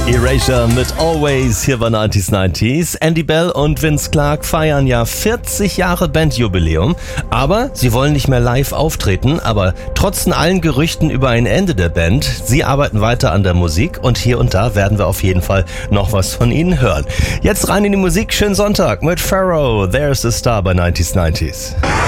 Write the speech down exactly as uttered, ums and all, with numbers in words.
Erasure mit Always hier bei neunzig neunzig. Andy Bell und Vince Clarke feiern ja vierzig Jahre Bandjubiläum, aber sie wollen nicht mehr live auftreten, aber trotz allen Gerüchten über ein Ende der Band, sie arbeiten weiter an der Musik und hier und da werden wir auf jeden Fall noch was von ihnen hören. Jetzt rein in die Musik, schönen Sonntag mit Pharoah, There's a Star bei neunzig neunzig.